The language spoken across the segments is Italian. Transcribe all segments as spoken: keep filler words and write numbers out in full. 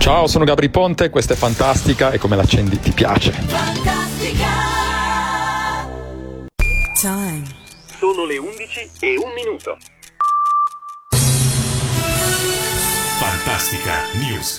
Ciao, sono Gabri Ponte, questa è Fantastica e come l'accendi ti piace. Fantastica. Time. Sono le undici e un minuto. Fantastica News.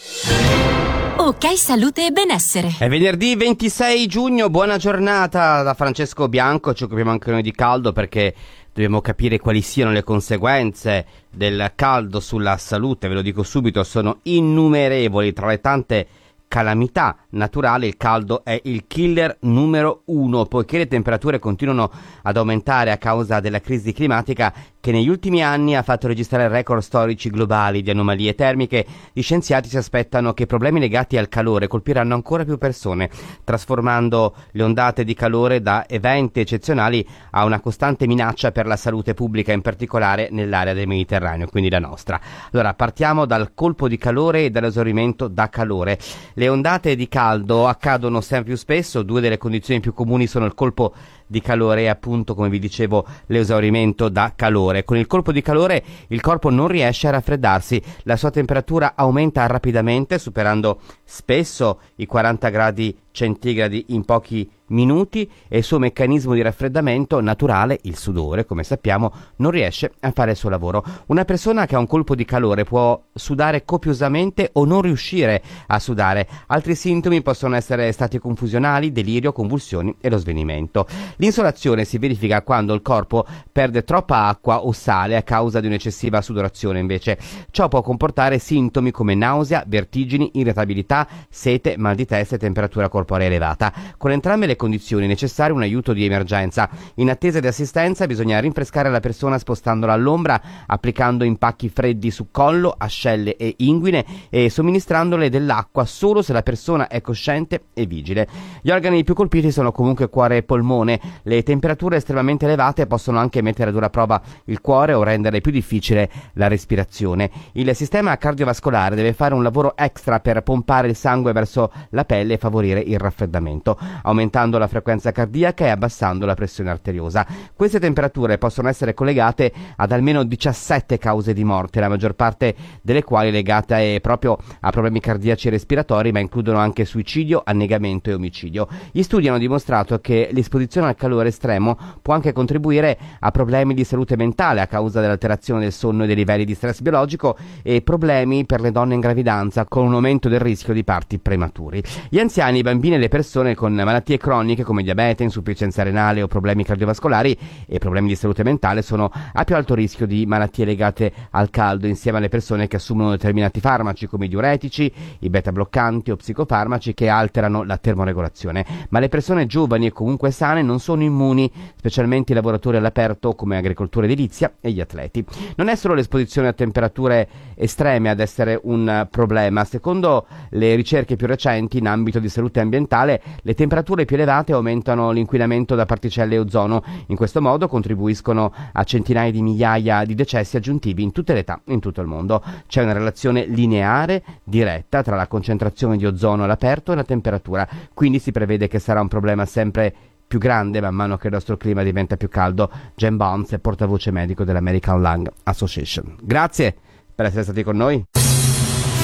Ok, salute e benessere. È venerdì ventisei giugno, buona giornata da Francesco Bianco. Ci occupiamo anche noi di caldo perché dobbiamo capire quali siano le conseguenze del caldo sulla salute. Ve lo dico subito, sono innumerevoli. Tra le tante calamità naturali il caldo è il killer numero uno, poiché le temperature continuano ad aumentare a causa della crisi climatica che negli ultimi anni ha fatto registrare record storici globali di anomalie termiche. Gli scienziati si aspettano che problemi legati al calore colpiranno ancora più persone, trasformando le ondate di calore da eventi eccezionali a una costante minaccia per la salute pubblica, in particolare nell'area del Mediterraneo, quindi la nostra. Allora, partiamo dal colpo di calore e dall'esaurimento da calore. Le ondate di caldo accadono sempre più spesso. Due delle condizioni più comuni sono il colpo di calore e appunto, come vi dicevo, l'esaurimento da calore. Con il colpo di calore il corpo non riesce a raffreddarsi, la sua temperatura aumenta rapidamente, superando spesso i quaranta gradi centigradi in pochi minuti, e il suo meccanismo di raffreddamento naturale, il sudore, come sappiamo, non riesce a fare il suo lavoro. Una persona che ha un colpo di calore può sudare copiosamente o non riuscire a sudare. Altri sintomi possono essere stati confusionali, delirio, convulsioni e lo svenimento. L'insolazione si verifica quando il corpo perde troppa acqua o sale a causa di un'eccessiva sudorazione, invece. Ciò può comportare sintomi come nausea, vertigini, irritabilità, sete, mal di testa e temperatura corporea elevata. Con entrambe le condizioni è necessario un aiuto di emergenza. In attesa di assistenza bisogna rinfrescare la persona spostandola all'ombra, applicando impacchi freddi su collo, ascelle e inguine e somministrandole dell'acqua solo se la persona è cosciente e vigile. Gli organi più colpiti sono comunque cuore e polmone. Le temperature estremamente elevate possono anche mettere a dura prova il cuore o rendere più difficile la respirazione. Il sistema cardiovascolare deve fare un lavoro extra per pompare il sangue verso la pelle e favorire il raffreddamento, aumentando la frequenza cardiaca e abbassando la pressione arteriosa. Queste temperature possono essere collegate ad almeno diciassette cause di morte, la maggior parte delle quali legate proprio a problemi cardiaci e respiratori, ma includono anche suicidio, annegamento e omicidio. Gli studi hanno dimostrato che l'esposizione al calore estremo può anche contribuire a problemi di salute mentale a causa dell'alterazione del sonno e dei livelli di stress biologico, e problemi per le donne in gravidanza, con un aumento del rischio di parti prematuri. Gli anziani, i bambini e le persone con malattie croniche come diabete, insufficienza renale o problemi cardiovascolari e problemi di salute mentale sono a più alto rischio di malattie legate al caldo, insieme alle persone che assumono determinati farmaci come i diuretici, i beta bloccanti o psicofarmaci che alterano la termoregolazione. Ma le persone giovani e comunque sane non sono immuni, specialmente i lavoratori all'aperto come agricoltura edilizia e gli atleti. Non è solo l'esposizione a temperature estreme ad essere un problema. Secondo le ricerche più recenti in ambito di salute ambientale, le temperature più elevate aumentano l'inquinamento da particelle e ozono. In questo modo contribuiscono a centinaia di migliaia di decessi aggiuntivi in tutte le età, in tutto il mondo. C'è una relazione lineare, diretta, tra la concentrazione di ozono all'aperto e la temperatura, quindi si prevede che sarà un problema sempre più grande man mano che il nostro clima diventa più caldo. Jen Bounce è portavoce medico dell'American Lung Association. Grazie per essere stati con noi.